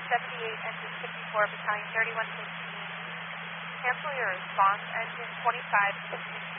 78, engine 54, battalion 3115. Cancel your response, engine 2515.